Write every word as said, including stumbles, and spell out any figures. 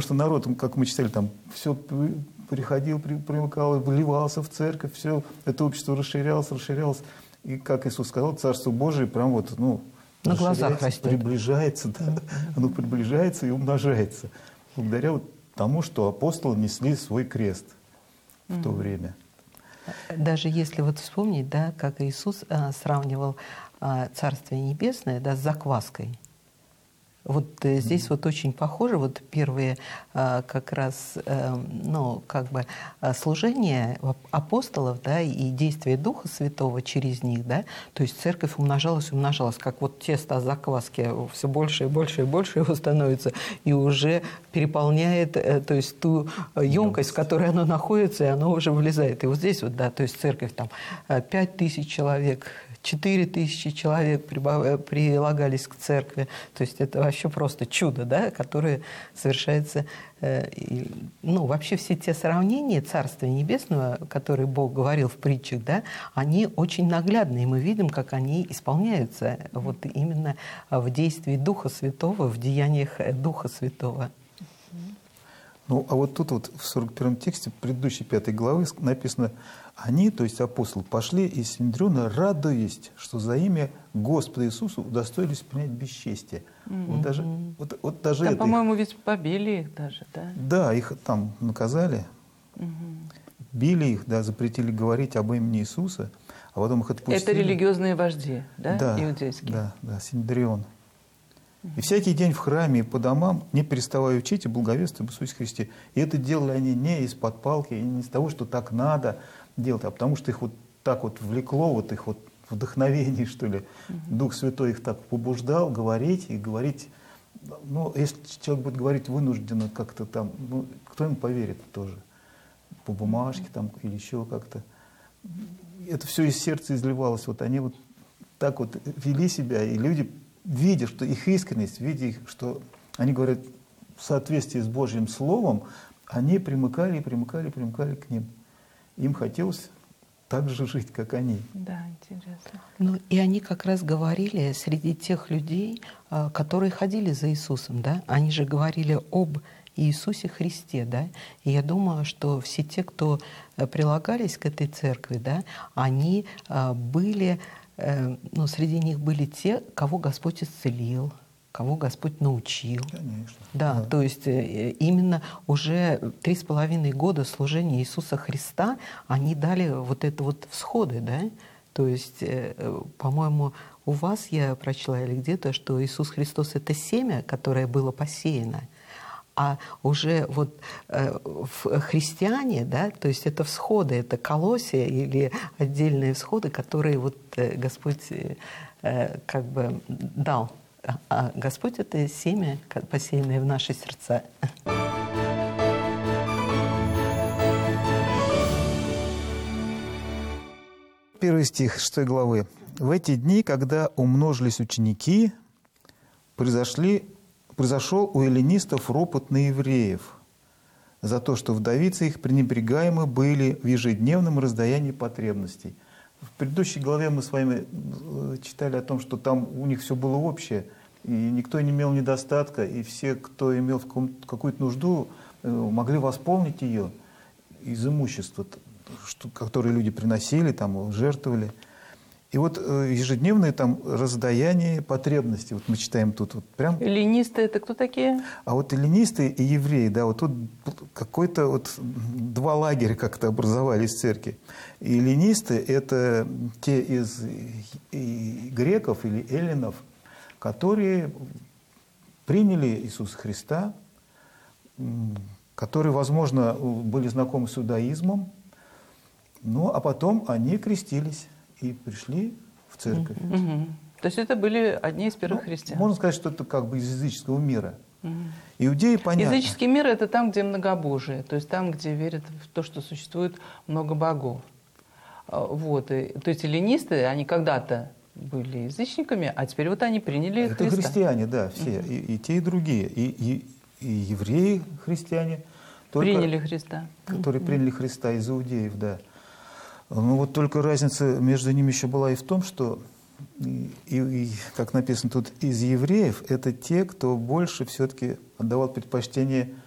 что народ, как мы читали, там все приходил, примыкал, вливался в церковь, все это общество расширялось, расширялось. И, как Иисус сказал, Царство Божие прям вот, ну, на глазах растет. Приближается, да, mm-hmm. оно приближается и умножается. Благодаря вот тому, что апостолы несли свой крест в mm-hmm. то время. Даже если вот вспомнить, да, как Иисус а, сравнивал а, Царствие Небесное, да, с закваской. Вот э, здесь mm-hmm. вот очень похоже, вот первые э, как раз, э, ну, как бы э, служения апостолов, да, и действия Духа Святого через них, да, то есть церковь умножалась, умножалась, как вот тесто закваски, все больше и больше и больше его становится, и уже переполняет, э, то есть ту емкость, в которой оно находится, и оно уже вылезает. И вот здесь вот, да, то есть церковь там пять тысяч человек, четыре тысячи человек прилагались к церкви. То есть это вообще просто чудо, да, которое совершается. Э, и, ну, вообще все те сравнения Царствия Небесного, которые Бог говорил в притчах, да, они очень наглядные. Мы видим, как они исполняются вот именно в действии Духа Святого, в деяниях Духа Святого. Ну, а вот тут вот в сорок первом тексте предыдущей пятой главы написано: «Они, то есть апостолы, пошли из Синедриона, радуясь, что за имя Господа Иисуса удостоились принять бесчестие». Mm-hmm. Вот даже, вот, вот даже там, это по-моему, их... ведь побили их даже, да? Да, их там наказали, mm-hmm. били их, да, запретили говорить об имени Иисуса, а потом их отпустили. Это религиозные вожди, да, да, иудейские? Да, да, Синедрион. И всякий день в храме и по домам, не переставая учить и благовествовать об Иисусе Христе. И это делали они не из-под палки, и не из того, что так надо делать, а потому что их вот так вот влекло, вот их вот вдохновение, что ли. Mm-hmm. Дух Святой их так побуждал говорить и говорить. Ну, если человек будет говорить вынужденно как-то там, ну, кто ему поверит тоже? По бумажке там или еще как-то. Это все из сердца изливалось. Вот они вот так вот вели себя, и люди, видя, что их искренность, видя их, что они говорят в соответствии с Божьим Словом, они примыкали и примыкали и примыкали к ним. Им хотелось так же жить, как они. Да, интересно. Ну, и они как раз говорили среди тех людей, которые ходили за Иисусом, да, они же говорили об Иисусе Христе, да, и я думаю, что все те, кто прилагались к этой церкви, да, они были... Ну, среди них были те, кого Господь исцелил, кого Господь научил. Конечно. Да, да. То есть именно уже три с половиной года служения Иисуса Христа они дали вот это вот всходы, да. То есть, по-моему, у вас я прочла или где-то, что Иисус Христос — это семя, которое было посеяно. А уже вот э, в христиане, да, то есть это всходы, это колосья или отдельные всходы, которые вот э, Господь э, как бы дал. А Господь — это семя, посеянное в наши сердца. Первый стих шестой главы. «В эти дни, когда умножились ученики, произошли Произошел у эллинистов ропот на евреев за то, что вдовицы их пренебрегаемы были в ежедневном раздаянии потребностей». В предыдущей главе мы с вами читали о том, что там у них все было общее, и никто не имел недостатка, и все, кто имел какую-то нужду, могли восполнить ее из имущества, которое люди приносили, там, жертвовали. И вот ежедневное там раздаяние потребностей, вот мы читаем тут вот прям. Эллинисты — это кто такие? А вот эллинисты и евреи, да, вот тут какой-то вот два лагеря как-то образовались в церкви. И эллинисты — это те из греков или эллинов, которые приняли Иисуса Христа, которые, возможно, были знакомы с иудаизмом, ну, а потом они крестились и пришли в церковь. Mm-hmm. То есть это были одни из первых ну, христиан? Можно сказать, что это как бы из языческого мира. Mm-hmm. Иудеи, понятно. Языческий мир — это там, где многобожие, то есть там, где верят в то, что существует много богов. Вот. И, то есть эллинисты, они когда-то были язычниками, а теперь вот они приняли это Христа. Это христиане, да, все, mm-hmm. и, и те, и другие. И, и, и евреи христиане. Только, приняли Христа. Которые mm-hmm. приняли Христа из иудеев, да. Ну вот только разница между ними еще была и в том, что, и, и, как написано тут, из евреев, это те, кто больше все-таки отдавал предпочтение